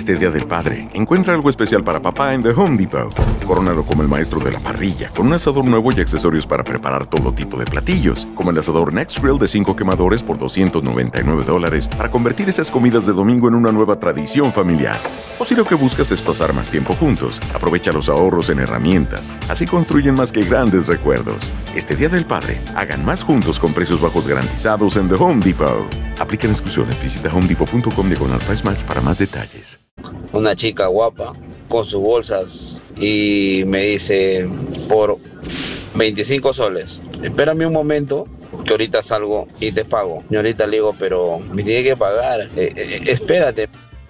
Este Día del Padre, encuentra algo especial para papá en The Home Depot. Corónalo como el maestro de la parrilla, con un asador nuevo y accesorios para preparar todo tipo de platillos, como el asador Next Grill de 5 quemadores por $299 para convertir esas comidas de domingo en una nueva tradición familiar. O si lo que buscas es pasar más tiempo juntos, aprovecha los ahorros en herramientas. Así construyen más que grandes recuerdos. Este Día del Padre, hagan más juntos con precios bajos garantizados en The Home Depot. Aplican exclusiones. Visita homedepot.com/price match para más detalles. Una chica guapa con sus bolsas y me dice por 25 soles, espérame un momento que ahorita salgo y te pago. Y ahorita le digo, pero me tiene que pagar, espérate.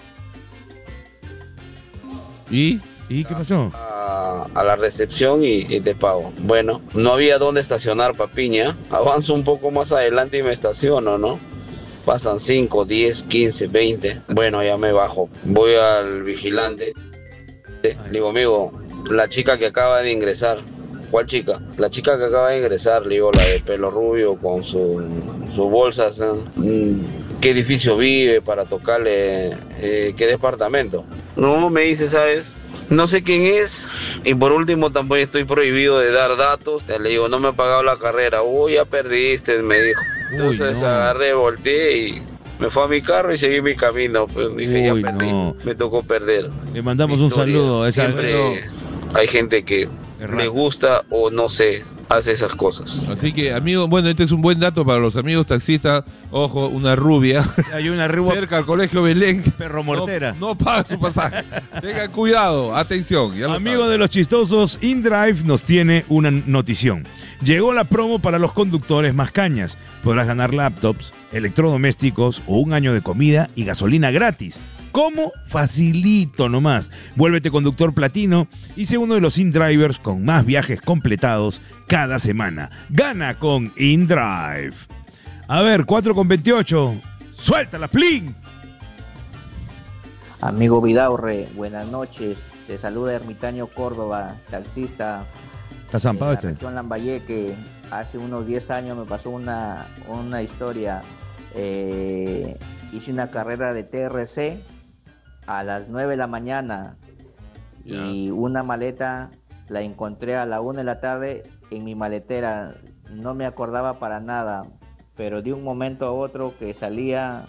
¿Y qué pasó? A la recepción y te pago. Bueno, no había dónde estacionar, papiña. Avanzo un poco más adelante y me estaciono, ¿no? Pasan 5, 10, 15, 20. Bueno, ya me bajo. Voy al vigilante. Le digo, amigo, la chica que acaba de ingresar. ¿Cuál chica? La chica que acaba de ingresar, le digo, la de pelo rubio con sus bolsas. ¿Qué edificio vive para tocarle? ¿Qué departamento? No, me dice, ¿sabes? No sé quién es. Y por último, tampoco estoy prohibido de dar datos. Le digo, no me ha pagado la carrera. Uy, ya perdiste, me dijo. Entonces agarré, volteé y me fui a mi carro y seguí mi camino. Pues dije, ya perdí. Me tocó perder. Le mandamos un saludo a esa. Siempre hay gente que le gusta o no sé, hace esas cosas. Así que, amigo, bueno, este es un buen dato para los amigos taxistas. Ojo, una rubia. Hay una rubia cerca al colegio Belén. Perro mortera. No paga su pasaje. Tengan cuidado, atención. Amigo de los chistosos, InDrive nos tiene una notición. Llegó la promo para los conductores más cañas. Podrás ganar laptops, electrodomésticos o un año de comida y gasolina gratis. ¿Cómo? Facilito nomás. Vuélvete conductor platino y sé uno de los InDrivers con más viajes completados cada semana. Gana con InDrive. A ver, 4:28. ¡Suéltala, plin! Amigo Vidaurre, buenas noches. Te saluda Ermitaño Córdoba, taxista. ¿Está zampado este? En Lambayeque. Hace unos 10 años me pasó una historia. Hice una carrera de TRC a las 9 de la mañana y una maleta la encontré a la 1 de la tarde en mi maletera. No me acordaba para nada, pero de un momento a otro que salía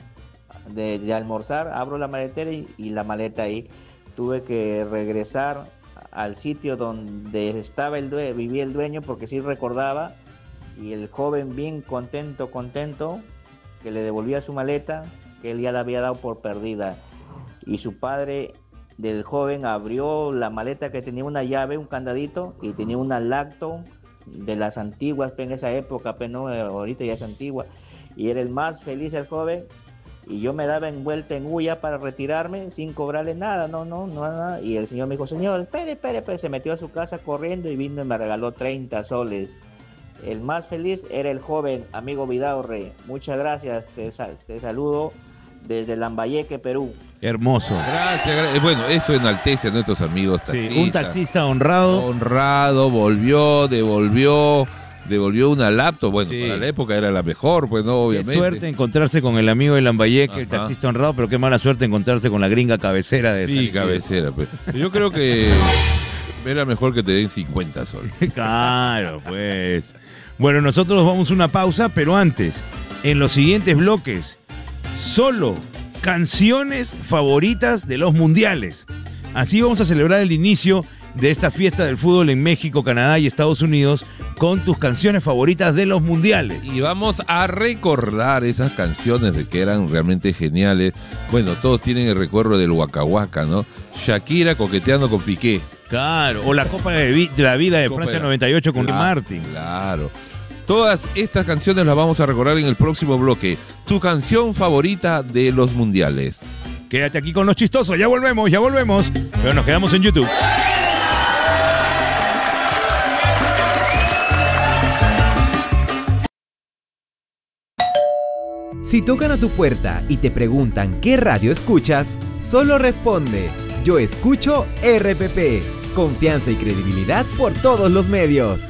de almorzar, abro la maletera y la maleta ahí. Tuve que regresar al sitio donde estaba vivía el dueño, porque sí recordaba, y el joven bien contento que le devolvía su maleta, que él ya la había dado por perdida. Y su padre del joven abrió la maleta, que tenía una llave, un candadito, y tenía una Lacto de las antiguas, en esa época, no, ahorita ya es antigua, y era el más feliz el joven, y yo me daba envuelta en huya para retirarme sin cobrarle nada, nada, y el señor me dijo, señor, espere, se metió a su casa corriendo y vino y me regaló 30 soles. El más feliz era el joven, amigo Vidaurre. Muchas gracias, te saludo desde Lambayeque, Perú. Hermoso. Gracias. Bueno, eso enaltece a nuestros amigos taxistas. Sí, un taxista honrado. Honrado, devolvió una laptop. Bueno, sí, para la época era la mejor, pues no, obviamente. Qué suerte encontrarse con el amigo de Lambayeque, el taxista honrado, pero qué mala suerte encontrarse con la gringa cabecera de Sí, cabecera. Pues. Yo creo que era mejor que te den 50 soles. Claro, pues. Bueno, nosotros vamos a una pausa, pero antes, en los siguientes bloques, solo canciones favoritas de los mundiales. Así vamos a celebrar el inicio de esta fiesta del fútbol en México, Canadá y Estados Unidos con tus canciones favoritas de los mundiales. Y vamos a recordar esas canciones de que eran realmente geniales. Bueno, todos tienen el recuerdo del Waka Waka, ¿no? Shakira coqueteando con Piqué. Claro, o la Copa de la Vida de Francia 98 con Ricky Martin. Claro. Todas estas canciones las vamos a recordar en el próximo bloque. Tu canción favorita de los mundiales. Quédate aquí con los chistosos, ya volvemos. Pero nos quedamos en YouTube. Si tocan a tu puerta y te preguntan qué radio escuchas, solo responde: yo escucho RPP. Confianza y credibilidad por todos los medios.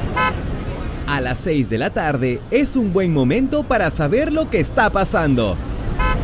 A las 6 de la tarde es un buen momento para saber lo que está pasando.